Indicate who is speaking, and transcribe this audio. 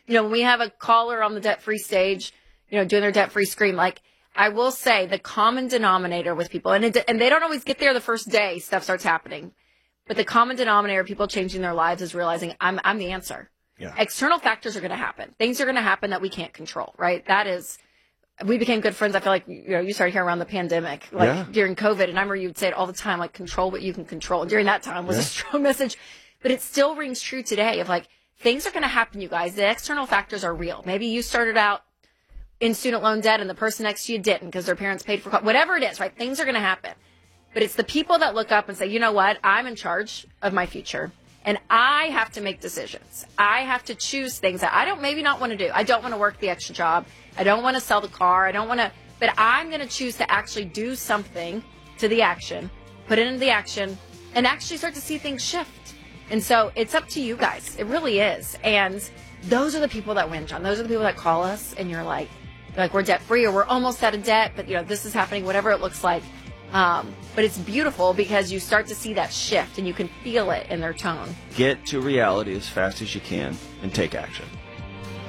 Speaker 1: when we have a caller on the debt-free stage, doing their debt-free scream, like, I will say the common denominator with people, and they don't always get there the first day stuff starts happening, but the common denominator of people changing their lives is realizing I'm the answer.
Speaker 2: Yeah.
Speaker 1: External factors are going to happen. Things are going to happen that we can't control, right? We became good friends. I feel like, you started here around the pandemic, during COVID, and I remember you would say it all the time, like, control what you can control. And during that time was a strong message, but it still rings true today of like, things are going to happen, you guys. The external factors are real. Maybe you started out in student loan debt and the person next to you didn't because their parents paid for whatever it is, right? Things are going to happen. But it's the people that look up and say, you know what? I'm in charge of my future and I have to make decisions. I have to choose things that I don't maybe not want to do. I don't want to work the extra job. I don't want to sell the car. But I'm going to choose to actually do something to the action, put it into the action, and actually start to see things shift. And so it's up to you guys. It really is. And those are the people that win, John. Those are the people that call us and you're like we're debt free or we're almost out of debt, but this is happening, whatever it looks like. But it's beautiful because you start to see that shift and you can feel it in their tone.
Speaker 3: Get to reality as fast as you can and take action.